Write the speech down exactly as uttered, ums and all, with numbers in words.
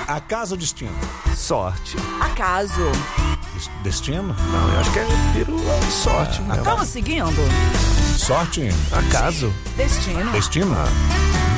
Acaso ou destino? Sorte. Acaso. Des- Destino? Não, eu acho que é viro sorte. É, mesmo. Vamos seguindo. Sorte? Acaso. Destino. Destino?